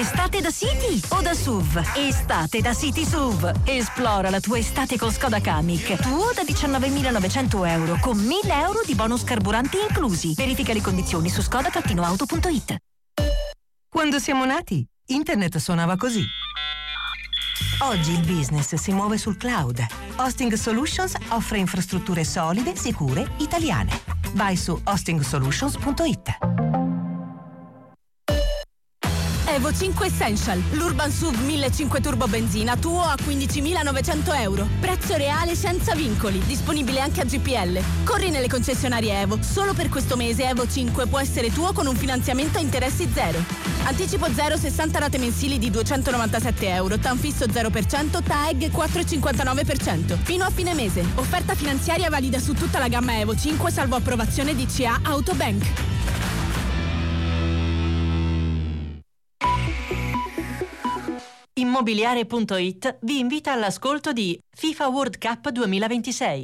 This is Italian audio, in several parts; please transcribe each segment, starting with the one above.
Estate da City o da SUV? Estate da City SUV. Esplora la tua estate con Skoda Kamiq. Tuo da 19.900 euro con 1.000 euro di bonus carburanti inclusi. Verifica le condizioni su skoda-auto.it. Quando siamo nati, internet suonava così. Oggi il business si muove sul cloud. Hosting Solutions offre infrastrutture solide, sicure, italiane. Vai su hostingsolutions.it. Evo 5 Essential, l'Urban SUV 1500 turbo benzina, tuo a 15.900 euro. Prezzo reale senza vincoli, disponibile anche a GPL. Corri nelle concessionarie Evo, solo per questo mese Evo 5 può essere tuo con un finanziamento a interessi zero. Anticipo 0, 60 rate mensili di 297 euro, TAN fisso 0%, TAEG 4,59%. Fino a fine mese. Offerta finanziaria valida su tutta la gamma Evo 5, salvo approvazione DCA Autobank. Immobiliare.it vi invita all'ascolto di FIFA World Cup 2026.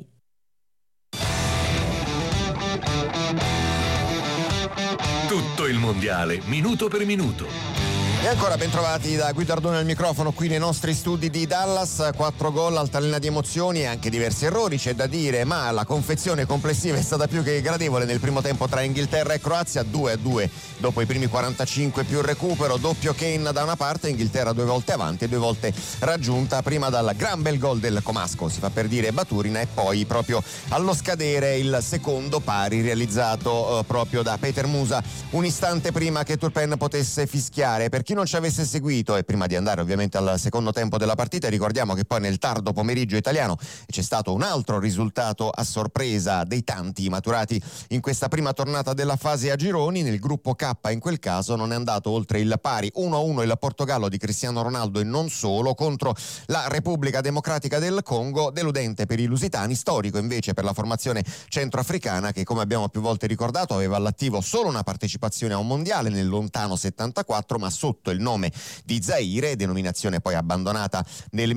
Tutto il mondiale, minuto per minuto. E ancora ben trovati da Guidardone al microfono qui nei nostri studi di Dallas. 4 gol, altalena di emozioni e anche diversi errori, c'è da dire, ma la confezione complessiva è stata più che gradevole nel primo tempo tra Inghilterra e Croazia. 2-2 dopo i primi 45 più recupero, doppio Kane da una parte, Inghilterra 2 volte avanti e 2 volte raggiunta, prima dal gran bel gol del Comasco, si fa per dire Baturina, e poi proprio allo scadere il secondo pari realizzato proprio da Peter Musa un istante prima che Turpin potesse fischiare. Per chi non ci avesse seguito, e prima di andare ovviamente al secondo tempo della partita, ricordiamo che poi nel tardo pomeriggio italiano c'è stato un altro risultato a sorpresa dei tanti maturati in questa prima tornata della fase a gironi. Nel gruppo K in quel caso non è andato oltre il pari 1-1 il Portogallo di Cristiano Ronaldo, e non solo, contro la Repubblica Democratica del Congo, deludente per i lusitani, storico invece per la formazione centroafricana che, come abbiamo più volte ricordato, aveva all'attivo solo una partecipazione a un mondiale nel lontano 74, ma sotto il nome di Zaire, denominazione poi abbandonata nel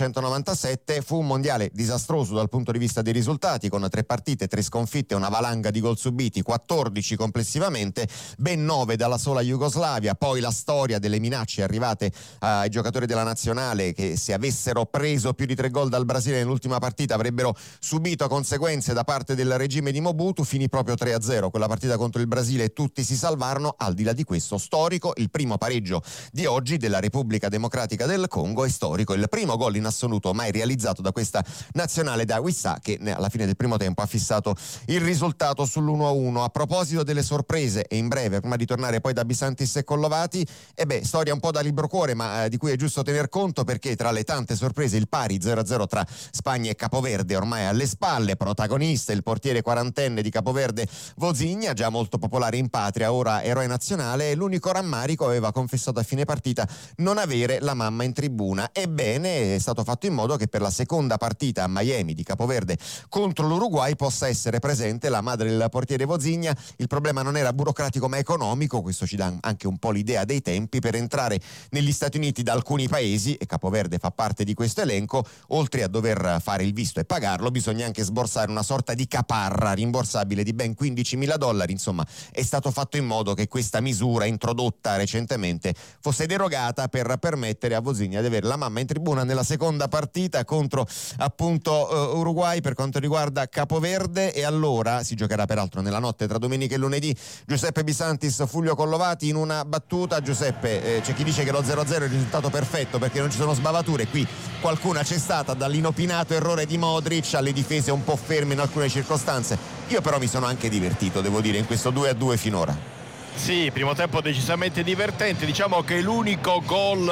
1997. Fu un mondiale disastroso dal punto di vista dei risultati, con 3 partite, 3 sconfitte, una valanga di gol subiti, 14 complessivamente, ben 9 dalla sola Jugoslavia. Poi la storia delle minacce arrivate ai giocatori della nazionale che, se avessero preso più di 3 gol dal Brasile nell'ultima partita, avrebbero subito conseguenze da parte del regime di Mobutu. Finì proprio 3-0 quella partita contro il Brasile e tutti si salvarono. Al di là di questo, storico il primo pareggio di oggi della Repubblica Democratica del Congo, è storico il primo gol in assoluto mai realizzato da questa nazionale da Wissa, che alla fine del primo tempo ha fissato il risultato sull'1-1. A proposito delle sorprese, e in breve, prima di tornare poi da Bisantis e Collovati, storia un po' da libro cuore, ma di cui è giusto tener conto, perché tra le tante sorprese il pari 0-0 tra Spagna e Capoverde ormai alle spalle, protagonista il portiere quarantenne di Capoverde Vozigna, già molto popolare in patria, ora eroe nazionale, e l'unico rammarico, aveva confessato a fine partita, non avere la mamma in tribuna. Ebbene, è stato fatto in modo che per la seconda partita a Miami di Capoverde contro l'Uruguay possa essere presente la madre del portiere Vozigna. Il problema non era burocratico ma economico, questo ci dà anche un po' l'idea dei tempi. Per entrare negli Stati Uniti da alcuni paesi, e Capoverde fa parte di questo elenco, oltre a dover fare il visto e pagarlo, bisogna anche sborsare una sorta di caparra rimborsabile di ben $15.000. Insomma, è stato fatto in modo che questa misura, introdotta recentemente, fosse derogata per permettere a Vozigna di avere la mamma in tribuna nella seconda partita contro appunto Uruguay per quanto riguarda Capoverde. E allora si giocherà peraltro nella notte tra domenica e lunedì. Giuseppe Bisantis, Fulvio Collovati in una battuta. Giuseppe, c'è chi dice che lo 0-0 è il risultato perfetto perché non ci sono sbavature, qui qualcuna c'è stata, dall'inopinato errore di Modric alle difese un po' ferme in alcune circostanze. Io però mi sono anche divertito, devo dire, in questo 2-2 finora. Sì, primo tempo decisamente divertente. Diciamo che l'unico gol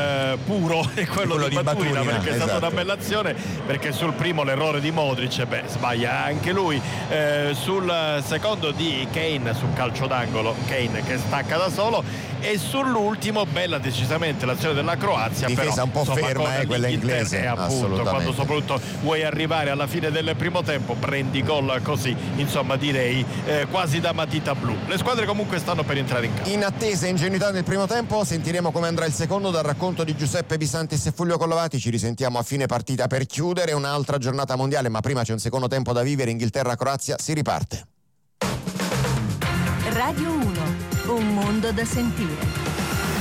puro è quello di Baturina, perché è stata una bella azione, perché sul primo l'errore di Modric, sbaglia anche lui, sul secondo di Kane sul calcio d'angolo, Kane che stacca da solo, e sull'ultimo bella decisamente l'azione della Croazia, difesa però un po' ferma, quella inglese, appunto, quando soprattutto vuoi arrivare alla fine del primo tempo prendi gol così, insomma direi quasi da matita blu. Le squadre comunque stanno per entrare in campo. In attesa e ingenuità nel primo tempo, sentiremo come andrà il secondo dal racconto di Giuseppe Bisantis e Fulvio Collovati. Ci risentiamo a fine partita per chiudere un'altra giornata mondiale, ma prima c'è un secondo tempo da vivere. Inghilterra-Croazia, si riparte. Radio 1, un mondo da sentire.